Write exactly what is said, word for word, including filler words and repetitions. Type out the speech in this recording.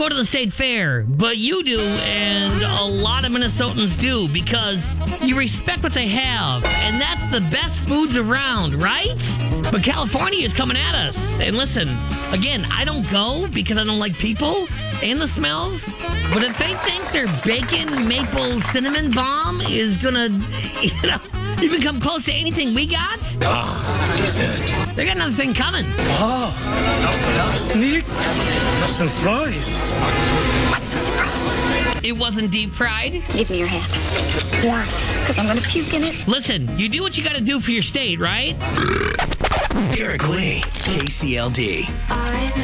go to the state fair, but you do, and a lot of Minnesotans do, because you respect what they have, and that's the best foods around, right? But California is coming at us. And listen, again, I don't go because I don't like people and the smells, but if they think their bacon maple cinnamon bomb is gonna, you know, even come close to anything we got, Ah, dessert. they got another thing coming. Wow. Sneak. Surprise. What's the surprise? It wasn't deep fried. Give me your hand. Why? Because I'm going to puke in it. Listen, you do what you gotta do for your state, right? Derek Lee, K C L D. I know.